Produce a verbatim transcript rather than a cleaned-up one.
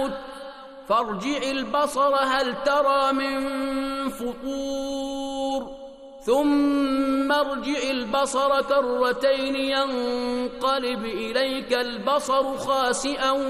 فارجع البصر هل ترى من فطور ثم ارجع البصر كرتين ينقلب إليك البصر خاسئا